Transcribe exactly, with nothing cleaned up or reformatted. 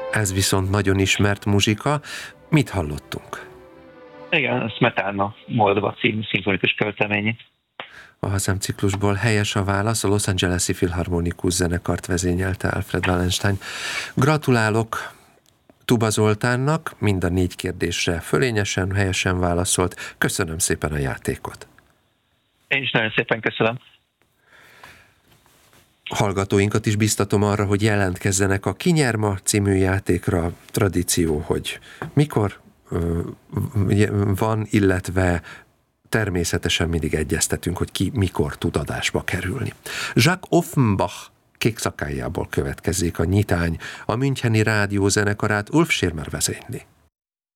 Ez viszont nagyon ismert muzsika. Mit hallottunk? Igen, Smetana Moldova című szimfonikus költeményét. A Hazám ciklusból helyes a válasz, a Los Angeles-i Filharmonikus zenekart vezényelte Alfred Wallenstein. Gratulálok Tuba Zoltánnak, mind a négy kérdésre fölényesen, helyesen válaszolt. Köszönöm szépen a játékot. Én is nagyon szépen köszönöm. Hallgatóinkat is biztatom arra, hogy jelentkezzenek a Ki nyer ma című játékra. Tradíció, hogy mikor van, illetve természetesen mindig egyeztetünk, hogy ki mikor tud adásba kerülni. Jacques Offenbach Kék szakályából következik a nyitány, a Müncheni Rádió zenekarát Ulf Schirmer vezényli.